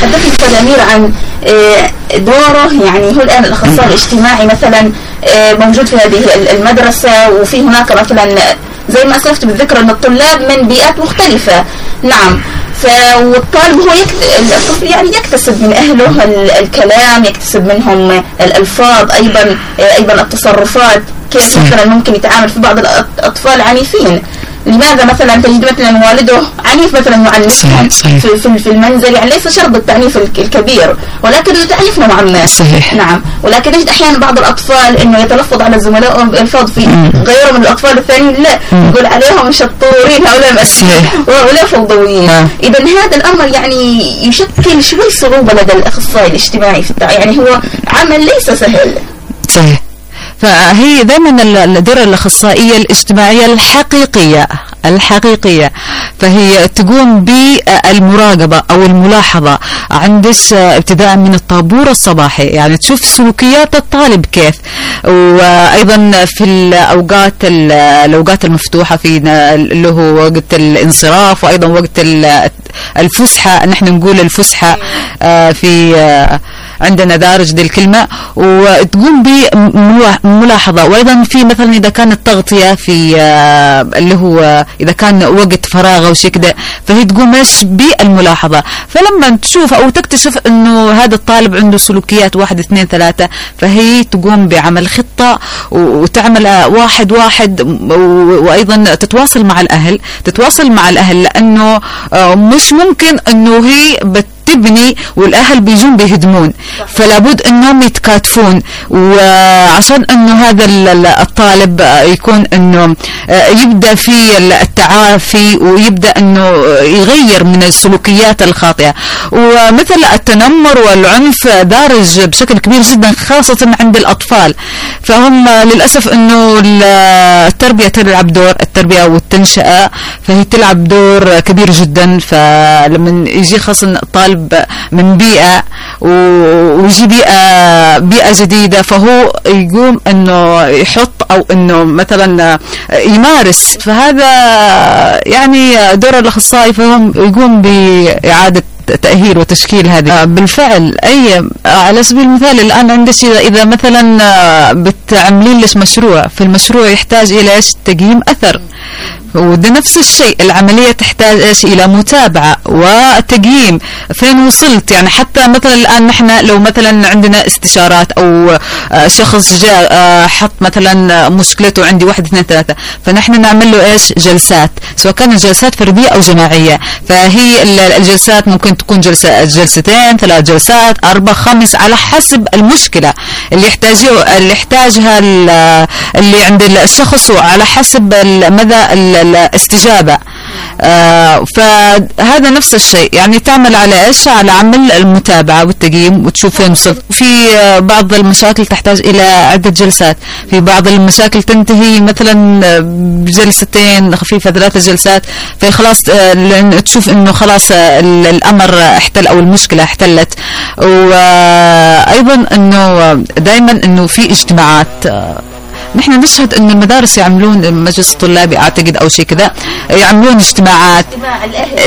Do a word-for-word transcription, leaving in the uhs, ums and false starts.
تحدثنا أستاذ أمير عن دوره، يعني هو الآن الأخصائي الاجتماعي مثلا موجود في هذه المدرسة، وفي هناك مثلا زي ما أسلفت بالذكر أن الطلاب من بيئات مختلفة. نعم. فالطالب هو الطفل يعني يكتسب من أهله الكلام، يكتسب منهم الألفاظ، أيضا أيضا التصرفات، كيف مثلا ممكن يتعامل في بعض الأطفال عنيفين. لماذا مثلا تجد مثلا والده عنيف مثلا يعنفهم في, في, في المنزل، يعني ليس شرط التعنيف الكبير ولكن التعنيف نوعا ما. صحيح. نعم. ولكن نجد احيانا بعض الاطفال انه يتلفظ على زملائهم الفاظ في غيره من الاطفال الثانيين لا يقول عليهم شطورين هؤلاء وهؤلاء فوضويين. اذا هذا الامر يعني يشكل شوي صعوبه لدى الاخصائي الاجتماعي في التع... يعني هو عمل ليس سهل. صحيح. فهي دائما الدور الاخصائيه الاجتماعيه الحقيقيه الحقيقيه فهي تقوم بالمراقبه او الملاحظه عندش ابتداء من الطابور الصباحي، يعني تشوف سلوكيات الطالب كيف، وايضا في الاوقات الاوقات المفتوحه في اللي هو وقت الانصراف، وايضا وقت الفسحه، نحن نقول الفسحه في عندنا دارج دي الكلمة، وتقوم بملاحظة. وأيضا في مثلا إذا كانت تغطية في اللي هو إذا كان وقت فراغ أو شيء كده، فهي تقوم إيش بالملاحظة. فلما تشوف أو تكتشف إنه هذا الطالب عنده سلوكيات واحد اثنين ثلاثة، فهي تقوم بعمل خطة وتعمل واحد واحد، وأيضا تتواصل مع الأهل تتواصل مع الأهل لأنه مش ممكن إنه هي بت تبني والأهل بيجون بيهدمون، فلا بد أنهم يتكاتفون، وعشان أنه هذا الطالب يكون أنه يبدأ في التعافي ويبدأ أنه يغير من السلوكيات الخاطئة. ومثل التنمر والعنف دارج بشكل كبير جدا خاصة عند الأطفال، فهم للأسف أنه التربية تلعب دور، التربية والتنشئة فهي تلعب دور كبير جدا. فلما يجي خاصة طالب من بيئة ويجي بيئة بيئة جديدة، فهو يقوم انه يحط او انه مثلا يمارس، فهذا يعني دور الاخصائي، فهم يقوم بإعادة تأهيل وتشكيل هذه. بالفعل أي على سبيل المثال الآن عندك إذا مثلا بتعملين لش مشروع، في المشروع يحتاج إلى إيش؟ تقييم أثر، وده نفس الشيء العملية تحتاج إيش؟ إلى متابعة وتقييم فين وصلت. يعني حتى مثلا الآن نحن لو مثلا عندنا استشارات أو شخص جاء حط مثلا مشكلته عندي واحد اثنين ثلاثة، فنحن نعمل له إيش؟ جلسات، سواء كانت جلسات فردية أو جماعية. فهي الجلسات ممكن تكون جلسة جلستين ثلاث جلسات أربع خمس على حسب المشكلة اللي يحتاجه اللي يحتاجها اللي عند الشخص، وعلى حسب مدى الاستجابة. آه فهذا نفس الشيء، يعني تعمل على إيش؟ على عمل المتابعة والتقييم وتشوف فين وصلت. في آه بعض المشاكل تحتاج إلى عدة جلسات، في بعض المشاكل تنتهي مثلا بجلستين خفيفة ثلاثة جلسات، فخلاص آه تشوف إنه خلاص آه الأمر احتل أو المشكلة احتلت. وأيضا إنه دائما إنه في اجتماعات، آه نحن نشهد أن المدارس يعملون مجلس طلابي أعتقد أو شيء كذا، يعملون اجتماعات